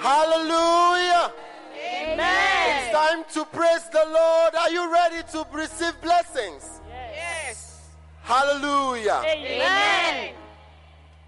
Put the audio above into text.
Hallelujah. Amen. It's time to praise the Lord. Are you ready to receive blessings? Yes. Hallelujah. Amen.